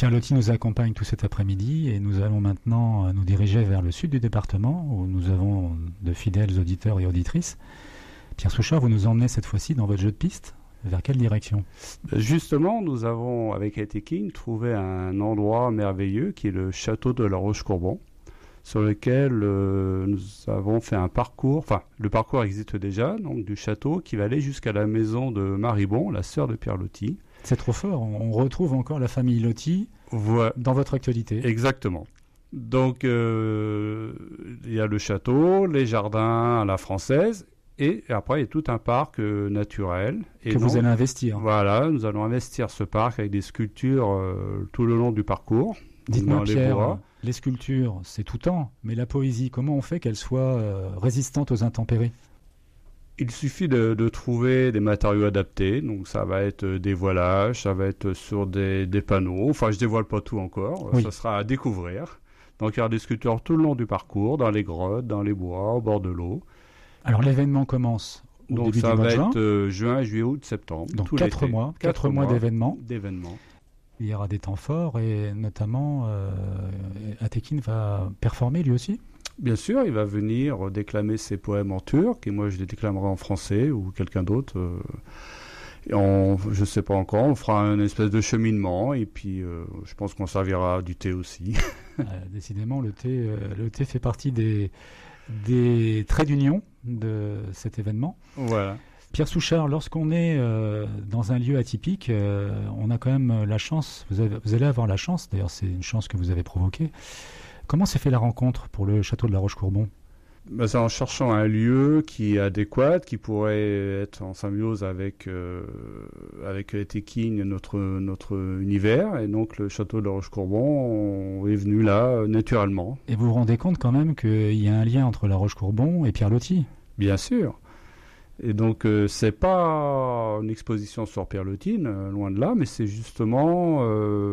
Pierre Loti nous accompagne tout cet après-midi et nous allons maintenant nous diriger vers le sud du département où nous avons de fidèles auditeurs et auditrices. Pierre Souchard, vous nous emmenez cette fois-ci dans votre jeu de piste. Vers quelle direction ? Justement, nous avons, avec Etekin, trouvé un endroit merveilleux qui est le château de la Roche-Courbon, sur lequel nous avons fait un parcours, enfin, le parcours existe déjà, donc du château, qui va aller jusqu'à la maison de Maribon, la sœur de Pierre Loti. C'est trop fort, on retrouve encore la famille Loti dans votre actualité. Exactement. Donc, il y a le château, les jardins à la française, et après, il y a tout un parc naturel. Et vous allez investir. Voilà, nous allons investir ce parc avec des sculptures tout le long du parcours. Dites-moi, Pierre, les sculptures, c'est tout temps, mais la poésie, comment on fait qu'elle soit résistante aux intempéries ? Il suffit de trouver des matériaux adaptés, donc ça va être des voilages, ça va être sur des panneaux, enfin je dévoile pas tout encore, ça sera à découvrir. Donc il y aura des sculptures tout le long du parcours, dans les grottes, dans les bois, au bord de l'eau. Alors l'événement commence au début du mois de juin. Donc ça va être juin, juillet, août, septembre. Donc 4 mois d'événements. Il y aura des temps forts et notamment Etekin va performer lui aussi. Bien sûr, il va venir déclamer ses poèmes en turc et moi je les déclamerai en français ou quelqu'un d'autre. Je ne sais pas encore, on fera une espèce de cheminement et puis je pense qu'on servira du thé aussi. Décidément, le thé fait partie des traits d'union de cet événement. Voilà. Pierre Souchard, lorsqu'on est dans un lieu atypique, on a quand même la chance, vous allez avoir la chance, d'ailleurs c'est une chance que vous avez provoquée. Comment s'est fait la rencontre pour le château de la Roche-Courbon ? C'est en cherchant un lieu qui est adéquat, qui pourrait être en symbiose avec Etekin, notre univers. Et donc le château de la Roche-Courbon est venu là naturellement. Et vous vous rendez compte quand même qu'il y a un lien entre la Roche-Courbon et Pierre Loti ? Bien sûr. Et donc c'est pas une exposition sur Pierre Loti, loin de là, mais c'est justement...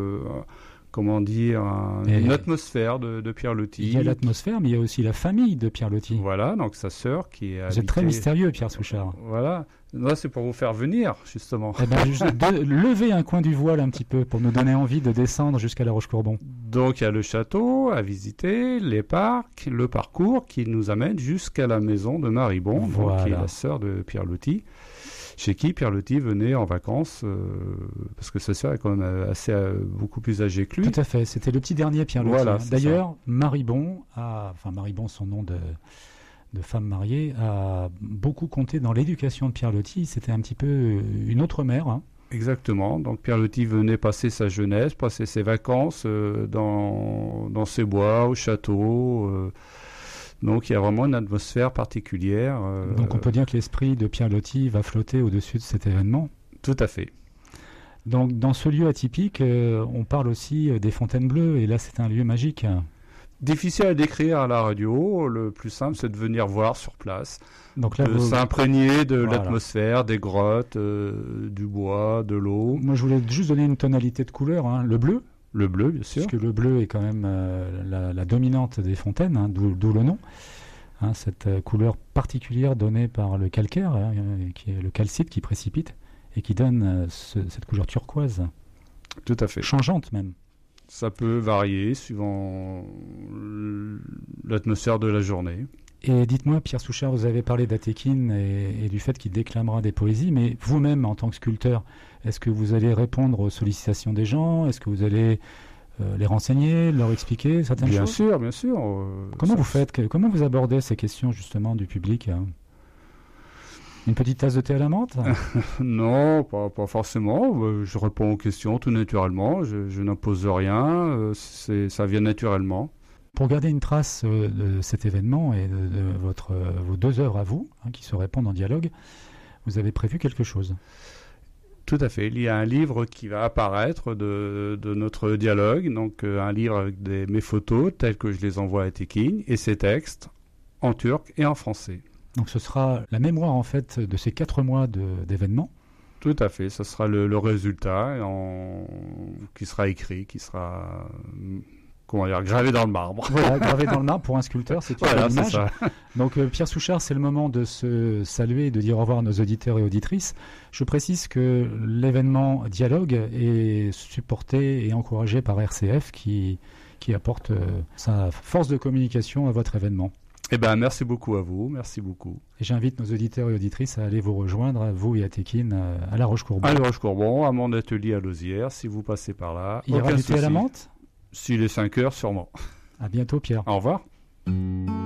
une atmosphère de Pierre Loti. Il y a l'atmosphère, mais il y a aussi la famille de Pierre Loti. Voilà, donc sa sœur qui est Vous êtes très mystérieux, Pierre Souchard. Voilà, là c'est pour vous faire venir, justement. Levez un coin du voile un petit peu pour nous donner envie de descendre jusqu'à la Roche-Courbon. Donc il y a le château à visiter, les parcs, le parcours qui nous amène jusqu'à la maison de Maribon, voilà. Qui est la sœur de Pierre Loti, chez qui Pierre Loti venait en vacances, parce que sa sœur est quand même beaucoup plus âgée que lui. Tout à fait, c'était le petit dernier Pierre Loti. Voilà, D'ailleurs, Maribon, son nom de femme mariée, a beaucoup compté dans l'éducation de Pierre Loti. C'était un petit peu une autre mère. Hein. Exactement, donc Pierre Loti venait passer sa jeunesse, passer ses vacances dans ses bois, au château. Donc il y a vraiment une atmosphère particulière. Donc on peut dire que l'esprit de Pierre Loti va flotter au-dessus de cet événement. Tout à fait. Donc dans ce lieu atypique, on parle aussi des Fontaines Bleues, et là c'est un lieu magique. Difficile à décrire à la radio, le plus simple c'est de venir voir sur place, donc là, de s'imprégner de l'atmosphère, des grottes, du bois, de l'eau. Moi je voulais juste donner une tonalité de couleur, hein. Le bleu. Le bleu, bien sûr. Puisque le bleu est quand même la dominante des fontaines, hein, d'où le nom. Hein, cette couleur particulière donnée par le calcaire, hein, qui est le calcite qui précipite, et qui donne cette couleur turquoise. Tout à fait. Changeante même. Ça peut varier suivant l'atmosphère de la journée. Et dites-moi, Pierre Souchard, vous avez parlé d'Etekin et du fait qu'il déclamera des poésies, mais vous-même, en tant que sculpteur, est-ce que vous allez répondre aux sollicitations des gens ? Est-ce que vous allez les renseigner, leur expliquer certaines choses ? Bien sûr. Comment vous faites ? Comment vous abordez ces questions, justement, du public ? Une petite tasse de thé à la menthe ? Non, pas forcément. Je réponds aux questions tout naturellement. Je n'impose rien. Ça vient naturellement. Pour garder une trace de cet événement et de vos deux œuvres à vous, hein, qui se répondent en dialogue, vous avez prévu quelque chose ? Tout à fait. Il y a un livre qui va apparaître de notre dialogue, donc un livre avec mes photos telles que je les envoie à Etekin et ses textes en turc et en français. Donc ce sera la mémoire en fait de ces 4 mois d'événements. Tout à fait. Ce sera le résultat qui sera écrit, qui sera gravé dans le marbre. Voilà, gravé dans le marbre pour un sculpteur, c'est une Voilà, bonne c'est image. ça. Donc Pierre Souchard, c'est le moment de se saluer et de dire au revoir à nos auditeurs et auditrices. Je précise que l'événement Dialogue est supporté et encouragé par RCF qui apporte sa force de communication à votre événement. Eh ben, merci beaucoup à vous, merci beaucoup. Et j'invite nos auditeurs et auditrices à aller vous rejoindre, à vous et à Tekin, à La Roche-Courbon. À La Roche-Courbon, à mon atelier à Lausière, si vous passez par là. Il y aura du thé à la menthe ? S'il est 5 heures, sûrement. À bientôt, Pierre. Au revoir.